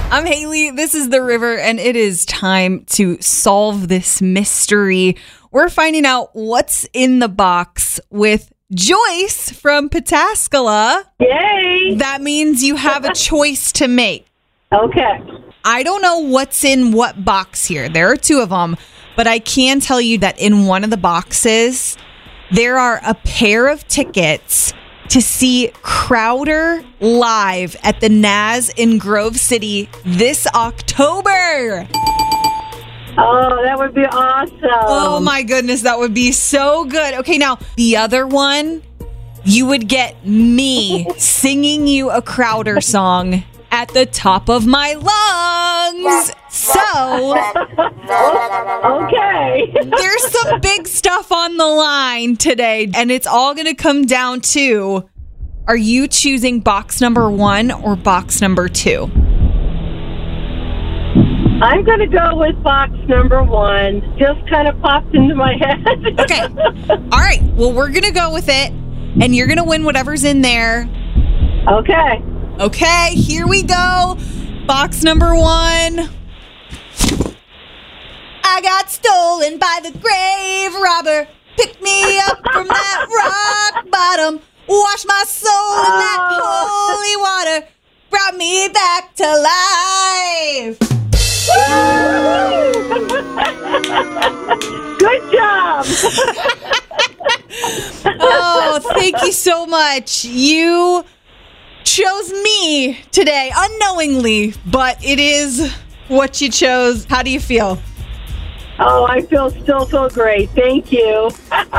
I'm Haley. This is The River, and it is time to solve this mystery. We're finding out what's in the box with Joyce from Pataskala. Yay! That means you have a choice to make. Okay. I don't know what's in what box here. There are two of them, but I can tell you that in one of the boxes, there are a pair of tickets to see Crowder live at the Naz in Grove City this October. Oh, that would be awesome. Oh my goodness, that would be so good. Okay, now the other one, you would get me singing you a Crowder song at the top of my lungs. So, okay. there's some big stuff on the line today, and it's all going to come down to, are you choosing box number 1 or box number 2? I'm going to go with box number 1. Just kind of popped into my head. Okay. All right. Well, we're going to go with it, and you're going to win whatever's in there. Okay. Okay, here we go. Box number 1. I got stolen by the grave robber. Pick me up from that rock bottom. Wash my soul in that holy water. Brought me back to life. Good job. Oh, thank you so much. You chose me today, unknowingly, but it is what you chose. How do you feel? Oh, I still feel great. Thank you.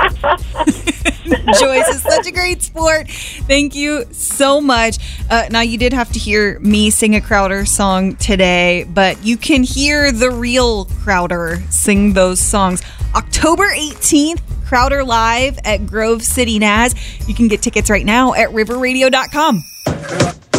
Joyce is such a great sport. Thank you so much. Now, you did have to hear me sing a Crowder song today, but you can hear the real Crowder sing those songs. October 18th, Crowder live at Grove City Naz. You can get tickets right now at riverradio.com.